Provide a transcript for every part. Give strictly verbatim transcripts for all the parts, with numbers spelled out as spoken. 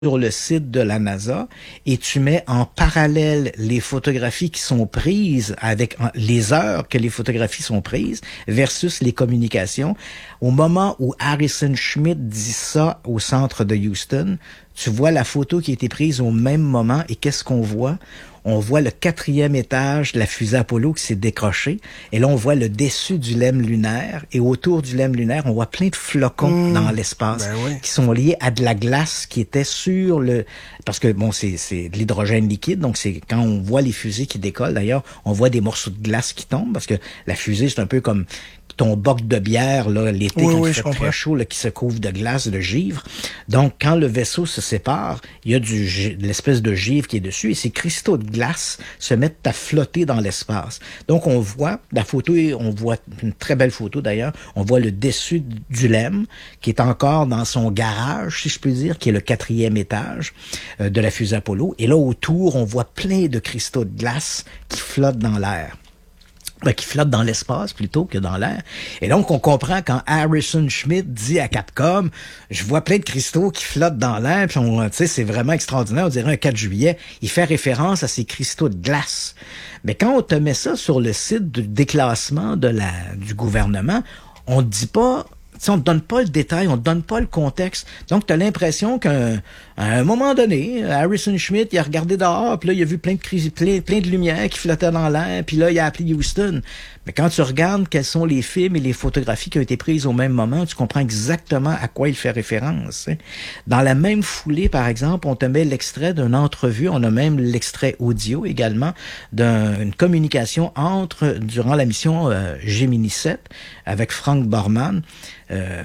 sur le site de la NASA et tu mets en parallèle les photographies qui sont prises avec les heures que les photographies sont prises versus les communications. Au moment où Harrison Schmitt dit ça au centre de Houston, tu vois la photo qui a été prise au même moment et qu'est-ce qu'on voit? On voit le quatrième étage de la fusée Apollo qui s'est décroché. Et là, on voit le dessus du lemme lunaire. Et autour du lemme lunaire, on voit plein de flocons mmh, dans l'espace ben oui. qui sont liés à de la glace qui était sur le... Parce que, bon, c'est, c'est de l'hydrogène liquide. Donc, c'est quand on voit les fusées qui décollent, d'ailleurs, on voit des morceaux de glace qui tombent. Parce que la fusée, c'est un peu comme ton boc de bière, là, l'été, oui, quand oui, il fait très chaud, là, qui se couvre de glace, de givre. Donc, quand le vaisseau se sépare, il y a du, de l'espèce de givre qui est dessus et ces cristaux de glace se mettent à flotter dans l'espace. Donc, on voit, la photo, on voit une très belle photo d'ailleurs, on voit le dessus du lemme qui est encore dans son garage, si je peux dire, qui est le quatrième étage euh, de la fusée Apollo. Et là, autour, on voit plein de cristaux de glace qui flottent dans l'air. Ben, qui flotte dans l'espace plutôt que dans l'air. Et donc, on comprend quand Harrison Schmitt dit à Capcom, je vois plein de cristaux qui flottent dans l'air, puis on, tu sais, c'est vraiment extraordinaire, on dirait un quatre juillet. Il fait référence à ces cristaux de glace. Mais quand on te met ça sur le site du déclassement de la, du gouvernement, on ne dit pas, tu sais, on ne te donne pas le détail, on ne te donne pas le contexte. Donc, tu as l'impression qu'à un moment donné, Harrison Schmitt, il a regardé dehors, puis là, il a vu plein de, plein, plein de lumière qui flottait dans l'air, puis là, il a appelé Houston. Mais quand tu regardes quels sont les films et les photographies qui ont été prises au même moment, tu comprends exactement à quoi il fait référence. Hein. Dans la même foulée, par exemple, on te met l'extrait d'une entrevue, on a même l'extrait audio également, d'une communication entre, durant la mission euh, Gemini sept, avec Frank Borman. Euh,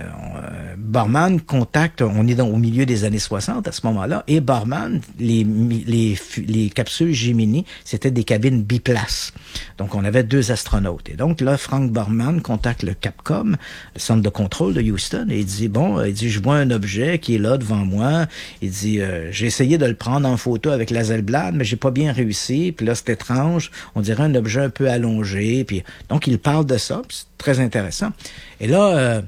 Borman contacte, on est dans, au milieu des années soixante à ce moment-là, et Borman, les, les, les capsules Gemini, c'était des cabines biplaces. Donc, on avait deux astronautes. Et donc, là, Frank Borman contacte le Capcom, le centre de contrôle de Houston, et il dit, bon, il dit, je vois un objet qui est là devant moi. Il dit, euh, j'ai essayé de le prendre en photo avec la Hasselblad, mais j'ai pas bien réussi. Puis là, c'est étrange. On dirait un objet un peu allongé. Puis, donc, il parle de ça. C'est très intéressant. Et là, euh,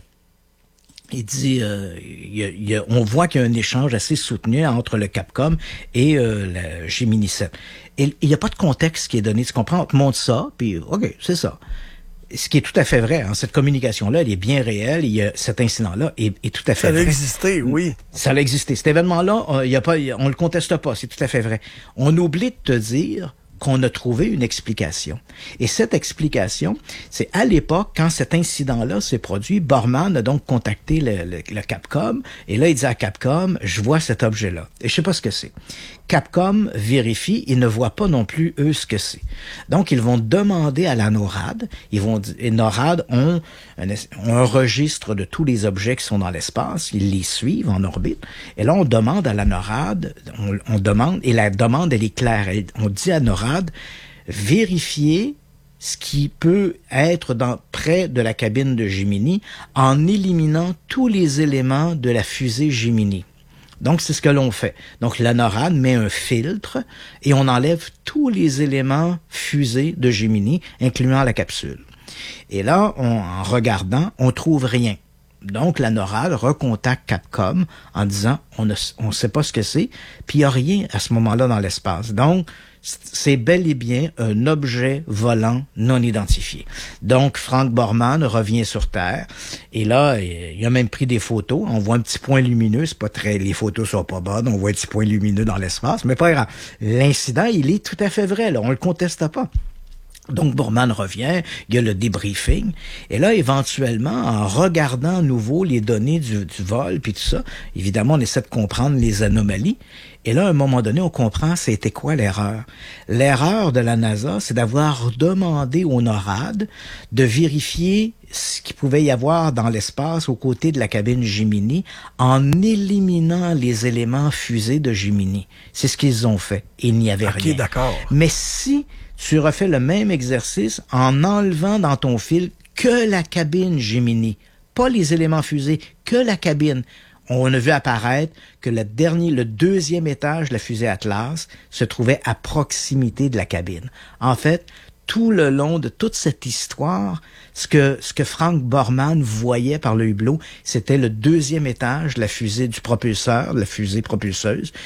il dit, euh, il y a, il y a, on voit qu'il y a un échange assez soutenu entre le Capcom et euh, la Gemini sept. Et il n'y a pas de contexte qui est donné. Tu comprends? On te montre ça, puis OK, c'est ça. Ce qui est tout à fait vrai. Hein, cette communication-là, elle est bien réelle. Il y a, cet incident-là est, est tout à fait ça vrai. Ça a existé, oui. Ça a existé. Cet événement-là, on, il y a pas, on le conteste pas. C'est tout à fait vrai. On oublie de te dire qu'on a trouvé une explication. Et cette explication, c'est à l'époque, quand cet incident-là s'est produit, Borman a donc contacté le, le, le Capcom, et là, il dit à Capcom, je vois cet objet-là. Et je sais pas ce que c'est. Capcom vérifie, ils ne voient pas non plus, eux, ce que c'est. Donc, ils vont demander à la NORAD, ils vont, et NORAD ont un, ont un registre de tous les objets qui sont dans l'espace, ils les suivent en orbite, et là, on demande à la NORAD, on, on demande, et la demande, elle est claire, elle, on dit à NORAD, vérifier ce qui peut être dans, près de la cabine de Gemini en éliminant tous les éléments de la fusée Gemini. Donc, c'est ce que l'on fait. Donc, la NORAD met un filtre et on enlève tous les éléments fusés de Gemini, incluant la capsule. Et là, on, en regardant, on trouve rien. Donc, la NORAD recontacte Capcom en disant, on ne on sait pas ce que c'est, puis il n'y a rien à ce moment-là dans l'espace. Donc, c'est bel et bien un objet volant non identifié. Donc, Frank Borman revient sur Terre, et là, il a même pris des photos. On voit un petit point lumineux, c'est pas très, les photos sont pas bonnes, on voit un petit point lumineux dans l'espace, mais pas grave. L'incident, il est tout à fait vrai, là, on le conteste pas. Donc, Borman revient, il y a le débriefing, et là, éventuellement, en regardant à nouveau les données du, du vol, puis tout ça, évidemment, on essaie de comprendre les anomalies, et là, à un moment donné, on comprend c'était quoi l'erreur. L'erreur de la NASA, c'est d'avoir demandé au NORAD de vérifier ce qu'il pouvait y avoir dans l'espace aux côtés de la cabine Gemini en éliminant les éléments fusés de Gemini. C'est ce qu'ils ont fait. Il n'y avait okay, rien. D'accord. Mais si tu refais le même exercice en enlevant dans ton fil que la cabine Gemini, pas les éléments fusés, que la cabine, on a vu apparaître que le dernier, le deuxième étage de la fusée Atlas se trouvait à proximité de la cabine. En fait, tout le long de toute cette histoire, ce que ce que Frank Borman voyait par le hublot, c'était le deuxième étage de la fusée du propulseur, de la fusée propulseuse.